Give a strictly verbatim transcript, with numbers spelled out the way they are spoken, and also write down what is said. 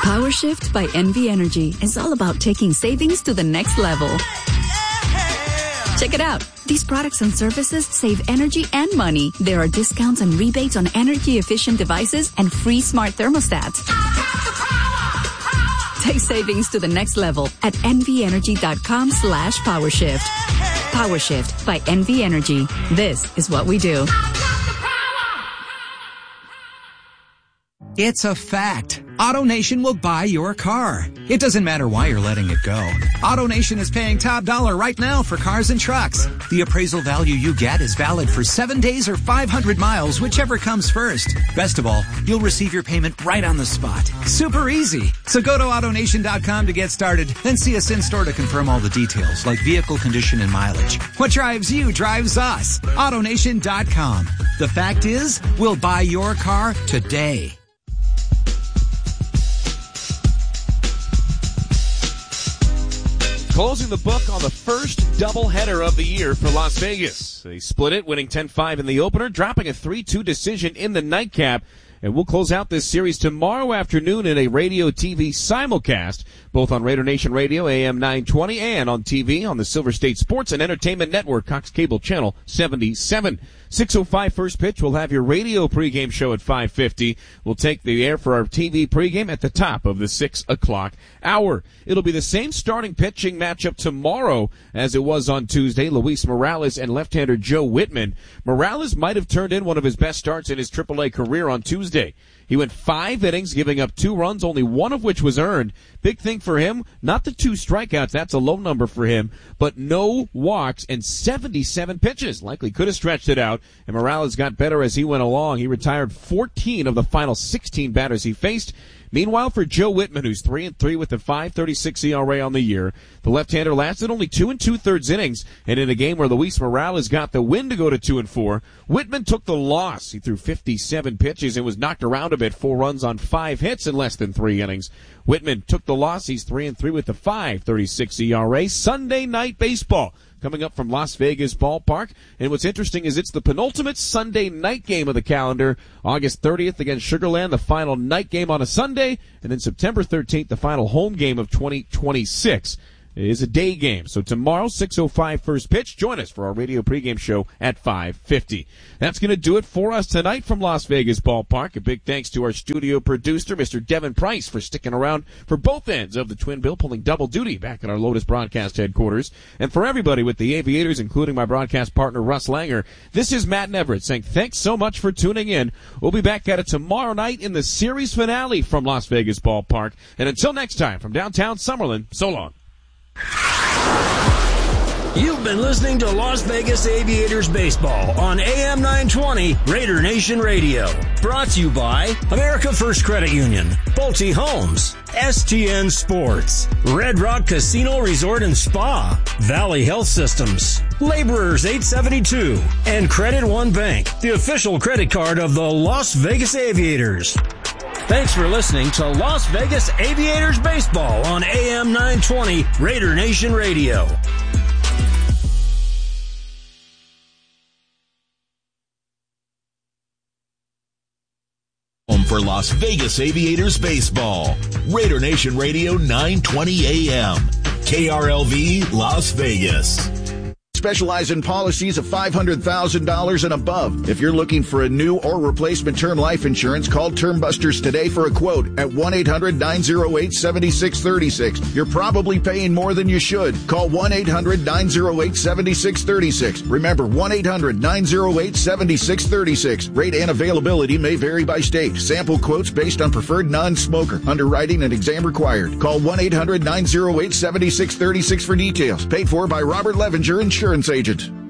PowerShift by N V Energy is all about taking savings to the next level. Check it out. These products and services save energy and money. There are discounts and rebates on energy-efficient devices and free smart thermostats. Take savings to the next level at nvenergy.com slash PowerShift. PowerShift by N V Energy. This is what we do. It's a fact. AutoNation will buy your car. It doesn't matter why you're letting it go. AutoNation is paying top dollar right now for cars and trucks. The appraisal value you get is valid for seven days or five hundred miles, whichever comes first. Best of all, you'll receive your payment right on the spot. Super easy. So go to AutoNation dot com to get started, then see us in store to confirm all the details, like vehicle condition and mileage. What drives you drives us. AutoNation dot com. The fact is, we'll buy your car today. Closing the book on the first doubleheader of the year for Las Vegas. They split it, winning ten five in the opener, dropping a three two decision in the nightcap. And we'll close out this series tomorrow afternoon in a radio T V simulcast, both on Raider Nation Radio, A M nine twenty, and on T V on the Silver State Sports and Entertainment Network, Cox Cable Channel seventy-seven. six oh five first pitch. We'll have your radio pregame show at five fifty. We'll take the air for our T V pregame at the top of the six o'clock hour. It'll be the same starting pitching matchup tomorrow as it was on Tuesday. Luis Morales and left-hander Joe Whitman. Morales might have turned in one of his best starts in his triple A career on Tuesday. He went five innings, giving up two runs, only one of which was earned. Big thing for him, not the two strikeouts, that's a low number for him, but no walks and seventy-seven pitches. Likely could have stretched it out, and Morales got better as he went along. He retired fourteen of the final sixteen batters he faced. Meanwhile, for Joe Whitman, who's three and three with a five thirty-six E R A on the year, the left-hander lasted only two and two-thirds innings, and in a game where Luis Morales got the win to go to two and four, Whitman took the loss. He threw fifty-seven pitches and was knocked around a bit, four runs on five hits in less than three innings. Whitman took the loss. He's three and three with a five thirty-six E R A. Sunday night baseball coming up from Las Vegas Ballpark. And what's interesting is it's the penultimate Sunday night game of the calendar. August thirtieth against Sugar Land, the final night game on a Sunday. And then September thirteenth, the final home game of twenty twenty-six. It is a day game. So tomorrow, six oh five first pitch. Join us for our radio pregame show at five fifty. That's going to do it for us tonight from Las Vegas Ballpark. A big thanks to our studio producer, Mister Devin Price, for sticking around for both ends of the twin bill, pulling double duty back at our Lotus broadcast headquarters. And for everybody with the Aviators, including my broadcast partner, Russ Langer, this is Matt Everett saying thanks so much for tuning in. We'll be back at it tomorrow night in the series finale from Las Vegas Ballpark. And until next time, from downtown Summerlin, so long. You've been listening to Las Vegas Aviators Baseball on A M nine twenty Raider Nation Radio. Brought to you by America First Credit Union, Pulte Homes, S T N Sports, Red Rock Casino Resort and Spa, Valley Health Systems, Laborers eight seventy-two, and Credit One Bank, the official credit card of the Las Vegas Aviators. Thanks for listening to Las Vegas Aviators Baseball on A M nine twenty Raider Nation Radio. Home for Las Vegas Aviators Baseball. Raider Nation Radio nine twenty A M. K R L V Las Vegas. Specialize in policies of five hundred thousand dollars and above. If you're looking for a new or replacement term life insurance, call Term Busters today for a quote at one eight hundred nine oh eight seven six three six. You're probably paying more than you should. Call one eight hundred nine oh eight seven six three six. Remember, one eight hundred nine oh eight seven six three six. Rate and availability may vary by state. Sample quotes based on preferred non-smoker. Underwriting and exam required. Call one eight hundred nine oh eight seven six three six for details. Paid for by Robert Levenger Insurance Agent.